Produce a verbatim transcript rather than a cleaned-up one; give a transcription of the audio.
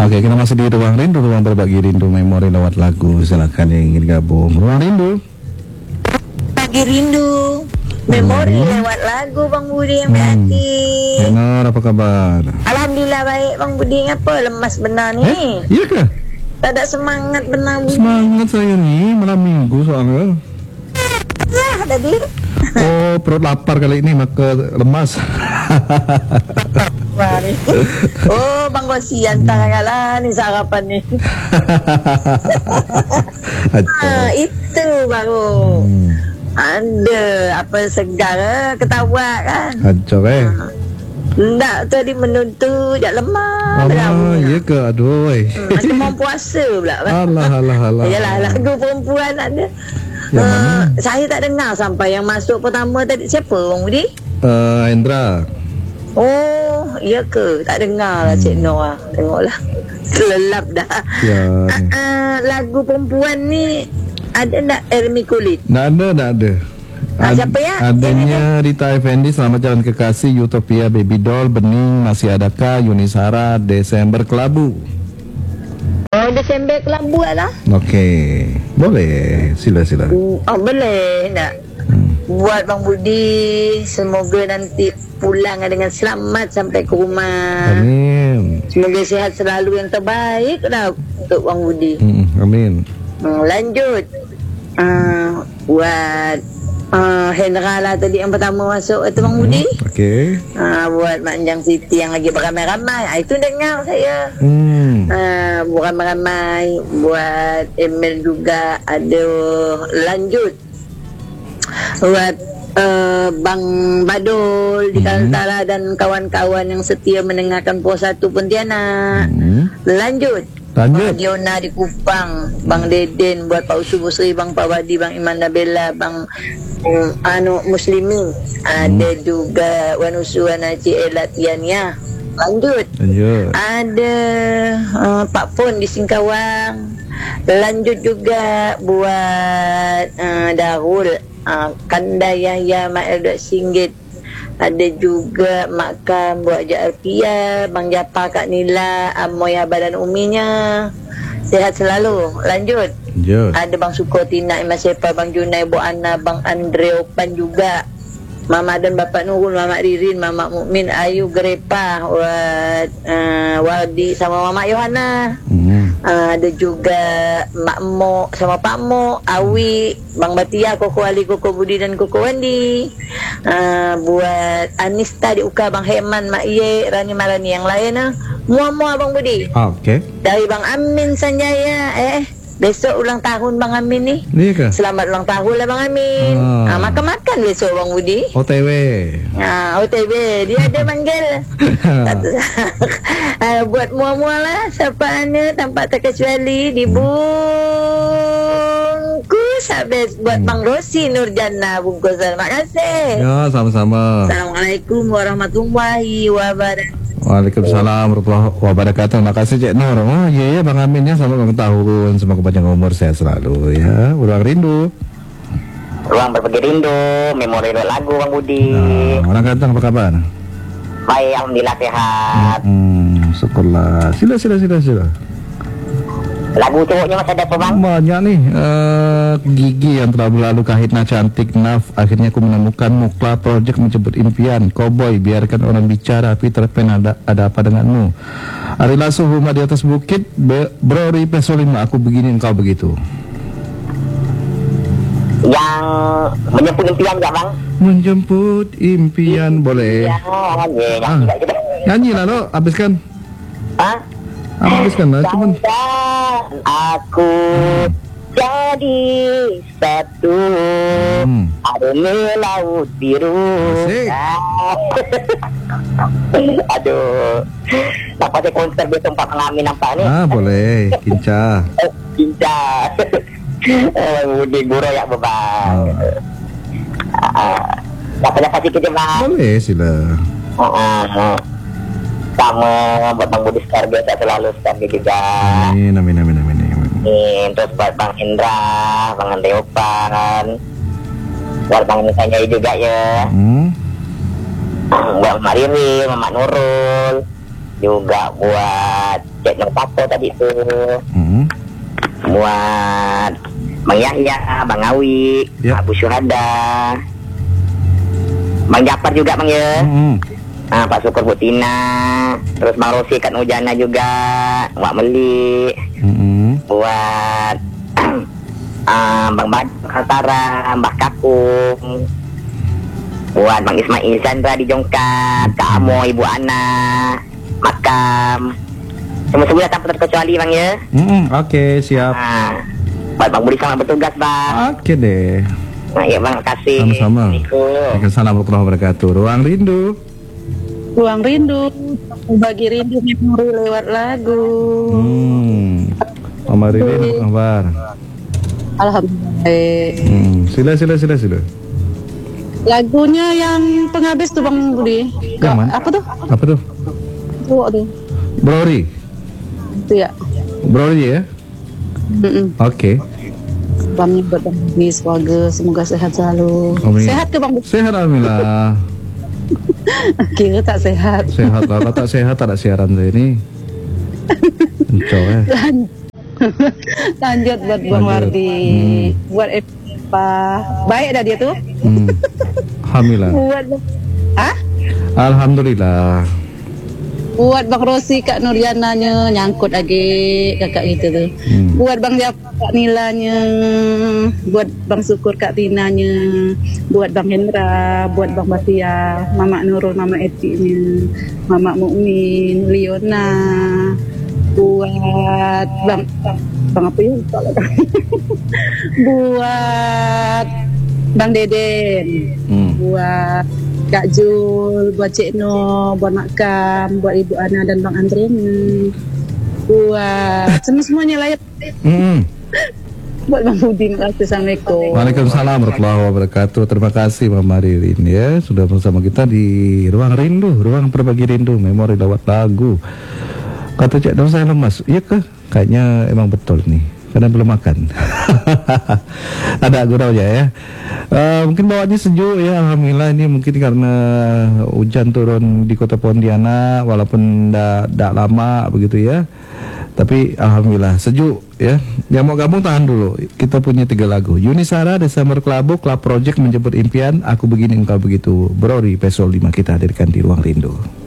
Oke, kita masih di Ruang Rindu, ruang berbagi rindu memori lewat lagu. Silakan yang ingin gabung. Ruang Rindu. Bagi rindu memori hmm. lewat lagu Bang Budi yang hmm. berhati. Benar, apa kabar? Alhamdulillah baik Bang Budi. Ngapa lemas benar ni? Eh, iya ke? Tak ada semangat benar Budi. Semangat saya ni malam minggu soalnya. Lah tadi. Oh, perut lapar kali ini maka lemas. Oh, Bang Gosi antara kala ni sarapan ni. ah, itu baru. Hmm. Ada apa segar ketawa kan? Acok eh. Enggak, tadi menuntu jak lemah. Oh, iya ke? Aduh. Hmm, macam mau puasa pula. Alah, alah, alah. Yalah, lagu perempuan ada. Yang uh, mana? Saya tak dengar sampai yang masuk pertama tadi. Siapa Bang Budi? Uh, Hendra. Oh, iya ke? Tak dengar lah hmm. Cik Noah. Tengoklah. Selelap dah. Ya. Uh, uh, lagu perempuan ni ada tak Ermi Kulit? Tak ada, tak ada. Ad, siapa ya? Adanya Rita Effendi, Selamat Jalan Kekasih, Utopia, Baby Doll, Bening, Masih Adakah, Yunisara, Desember Kelabu. Oh, Desember Kelabu lah. Okey, boleh, sila-sila. Oh, boleh tak? Hmm. Buat Bang Budi, semoga nanti pulang dengan selamat sampai ke rumah. Amin. Semoga sihat selalu, yang terbaik lah untuk Bang Budi. Hmm, amin. Hmm, lanjut. Uh, buat Uh, Hendra lah tadi yang pertama masuk itu Bang Budi. Hmm, Okey. Uh, buat Mak Anjang Siti yang lagi beramai-ramai. Uh, itu dengar saya. Hmm. Uh, beramai-ramai. Buat Emil juga ada. Lanjut. Buat uh, Bang Badul di Kaltara hmm. dan kawan-kawan yang setia mendengarkan Pos satu Pontianak. Hmm. Lanjut. Lanjut. Bang Diona di Kupang, Bang Deden, buat Pak Usu Busri, Bang Pak Wadi, Bang Iman Nabela, Bang um, Anu Muslimin. Hmm. Ada juga Wan Usu, Wan Haji Elatiania. Lanjut. Lanjut. Ada uh, Pak Pon di Singkawang. Lanjut juga buat uh, Darul, uh, Kandai Yahya Ma'el dot Singgit. Ada juga Makam buat J R Pia, Bang Japar Kak Nila, Amoy Abah dan Uminya. Sehat selalu. Lanjut. Lanjut. Ada Bang Suko, Tina, Imas Sepa, Bang Junai, Bu Ana, Bang Andre Opan juga. Mama dan Bapak Nurul, Mama Ririn, Mama Mukmin, Ayu Grepa, buat uh, Waldi sama Mama Yohana. Hmm. Uh, ada juga Mak Mok sama Pak Mok, Awi, Bang Batia, Koko Ali, Koko Budi dan Koko Wandi. Uh, buat Anista di Uka, Bang Heman, Mak Ye, Rani Marani yang lain. Uh. Mua-mua Bang Budi. Okey. Dari Bang Amin Sanjaya. Eh, besok ulang tahun Bang Amin ni. Ni ke? Selamat ulang tahun lah Bang Amin. Ah. Ha, makan-makan besok Bang Budi. O T W. Ha, O T W. Dia ada panggil. ha, buat mua-mua lah. Siapa anda tanpa terkecuali dibungkus habis buat hmm. Bang Rosi Nurjana bungkus. Terima kasih. Ya, sama-sama. Assalamualaikum warahmatullahi wabarakatuh. Waalaikumsalam warahmatullahi wabarakatuh. Terima kasih Cik Nur. Oh iya ya Bang Amin ya, selamat ulang tahun. Semoga panjang umur, sehat selalu ya. Ruang Rindu. Ruang berbagi rindu, memori lagu Bang Budi. Nah, orang ganteng apa kabar? Baik, alhamdulillah sehat. Hmm, syukurlah. Sila sila sila sila. Lagu cowoknya masih ada apa Bang? Banyak nih. uh, Gigi yang telah berlalu, Kahitna cantik, Naf, akhirnya aku menemukanmu, Kla Project menjemput impian, Cowboy, biarkan orang bicara, Peter Pan, ada, ada apa denganmu, Ari Lasso, Rumah di Atas Bukit, Be, Brori Pesolima, aku begini engkau begitu. Yang menjemput impian gak Bang? Menjemput impian, I, boleh ya, nyanyi, nyanyi, ah, nyanyi lah lo, habiskan. Hah? Habiskan lah, cuman aku jadi satu, hmm. Arumi laut biru. Aduh, nampak saya konser besok Pak Pengamin nampak ni. Ah, boleh, kinca. Kinca. Budi guru ya Bang. Dapat-dapat sikit ya Bang. Boleh, sila. Uh-uh. Sama buat Bang Budi sekarang biasa selalu sekali juga. Amin, amin, amin, amin, amin. Amin. Terus buat Bang Indra, Bang Andre Opan, buat Bang Nisanya juga ya. Hmm. Buat Mak Riri, Mak Nurul, juga buat buat Cik Nur Tapo tadi tuh. Hmm. Buat Bang Yahya, Bang Awi, Yep. Abu Syuhada, Bang Japar juga Bang ya. Hmm. Ah, Pak Syukur Butina, terus Bang Rosi Kat Nujana juga, Wak Meli, Hmm. buat ah, Bang Bad Kaltara, Mbak Kakung, buat Bang Ismail Chandra di Jongkat, Kak Amo, Ibu Ana, Makam, semua-semua tanpa terkecuali Bang ya. Hmm. Oke, siap. Ah, buat Bang Budi selamat bertugas Bang. Oke deh. Nah, ya Bang, kasih. Sama-sama. Waalaikumsalam warahmatullahi wabarakatuh. Ruang Rindu. Ruang rindu, bagi rindu memori lewat lagu. Hmm. Mama Rilin, apa kabar? Alhamdulillah. Hmm. Sila, sila, sila, sila. Lagunya yang penghabis tuh Bang Budi. Yang mana? Apa tuh? Apa tuh? Tuh tuh. Brori. Itu ya. Brori ya? Mm-mm. Oke. Bang buat Bang Budi, semoga semoga sehat selalu. Amin. Sehat ke Bang Budi? Sehat alhamdulillah. Kira tak sehat. Sehat lah, kalau tak sehat tak ada siaran saya ini. Encok ya. Lanjut buat Bang Lanjut. Wardi. Hmm. Buat apa? Baik dah dia tuh. Hmm. Alhamdulillah. Buat ah? Alhamdulillah. Buat Bang Rosi Kak Nurjananya nyangkut lagi kakak gitu tuh. Hmm. Buat Bang Japar Kak Nilanya, buat Bang Syukur Kak Tinanya, buat Bang Hendra, buat Bang Batia, Mama Nurul, Mama Etinya, Mama Mukmin, Liona, buat Bang Bang apa ya? Lupa lah. Buat Bang Deden, Hmm. buat Kak Jul, buat Cik No, buat Mak Kam, buat Ibu Ana dan Bang Andreni, buat semua-semuanya layak, Hmm. buat Bang Budi. Terima kasih. Assalamualaikum. Waalaikumsalam warahmatullahi wabarakatuh. Terima kasih Mama Rilin ya sudah bersama kita di Ruang Rindu, Ruang Berbagi Rindu, memori lewat lagu. Kata Cik Don saya lemas. Iya kah? Kayaknya emang betul nih. Karena belum makan. Ada gurau ya. Uh, mungkin bawaannya sejuk ya. Alhamdulillah ini mungkin karena hujan turun di Kota Pontianak walaupun tidak lama begitu ya. Tapi alhamdulillah sejuk ya. Yang mau gabung tahan dulu. Kita punya tiga lagu. Yuni Sara, Desember Kelabu, Club Project Menjemput Impian, Aku Begini Engkau Begitu. Brori Pesol lima kita hadirkan di Ruang Rindu.